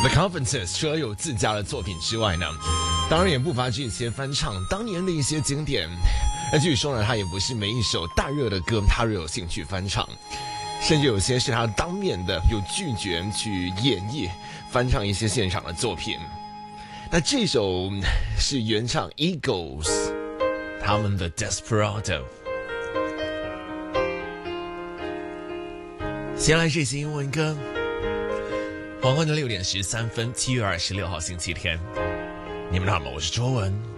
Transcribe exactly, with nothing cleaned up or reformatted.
The Carpenters 除了有自家的作品之外呢，当然也不乏这些翻唱当年的一些经典。那据说呢，他也不是每一首大热的歌他都有兴趣翻唱，甚至有些是他当面的有拒绝去演绎翻唱一些现场的作品。那这首是原唱 Eagles 他们的 Desperado。先来这些英文歌。黄昏的六点十三分，七月二十六号星期天，你们好吗？我是卓文。